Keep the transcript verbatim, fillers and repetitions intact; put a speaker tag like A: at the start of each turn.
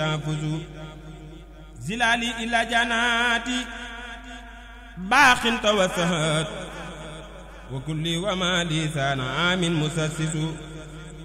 A: تنفذ زلالي إلى جناتي باخ توسهت وكل وما لي ثان عام مسسس